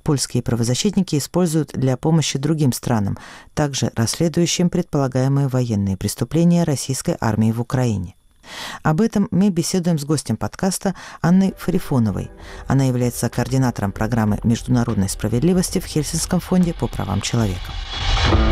польские правозащитники используют для помощи другим странам, также расследующим предполагаемые военные преступления российской армии в Украине. Об этом мы беседуем с гостем подкаста Анной Фарифоновой. Она является координатором программы международной справедливости в Хельсинском фонде по правам человека.